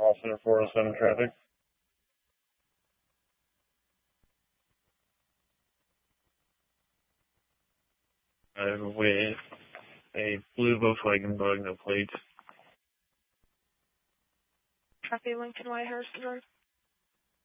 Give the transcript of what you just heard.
Mall Center 407 traffic. With a blue Volkswagen Bug, no plates. Traffic Lincoln White Harrison Road.